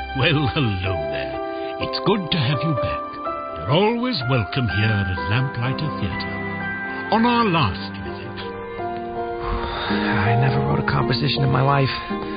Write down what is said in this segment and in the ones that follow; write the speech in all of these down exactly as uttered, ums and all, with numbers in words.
Well, hello there. It's good to have you back. You're always welcome here at Lamplighter Theatre. On our last visit... I never wrote a composition in my life.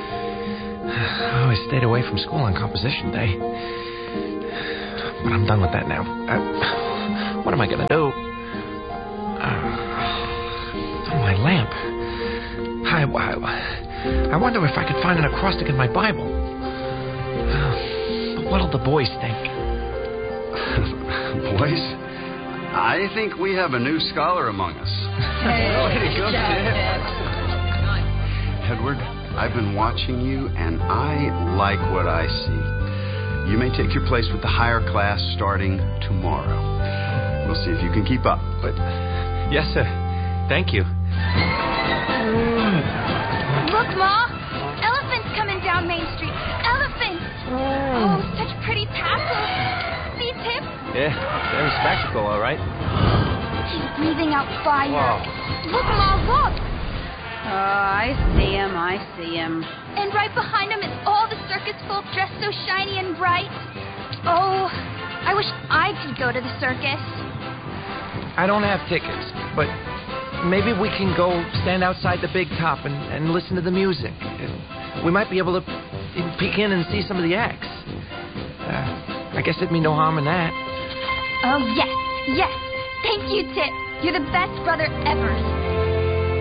I always stayed away from school on composition day. But I'm done with that now. Uh, what am I going to do? Uh, oh, my lamp. I, I, I wonder if I could find an acrostic in my Bible. Uh, but what'll the boys think? Boys? I think we have a new scholar among us. Hey, Good Edward, I've been watching you, and I like what I see. You may take your place with the higher class starting tomorrow. We'll see if you can keep up. But, yes, sir. Thank you. Look, Ma! Elephants coming down Main Street. Elephants! Oh, such pretty tassels. See, Tip? Yeah, they're a spectacle, all right. He's breathing out fire. Wow. Look, Ma, look! Oh, I see him, I see him. And right behind him is all the circus folk dressed so shiny and bright. Oh, I wish I could go to the circus. I don't have tickets, but maybe we can go stand outside the big top and, and listen to the music. And we might be able to peek in and see some of the acts. Uh, I guess there'd be no harm in that. Oh, yes, yes. Thank you, Tip. You're the best brother ever.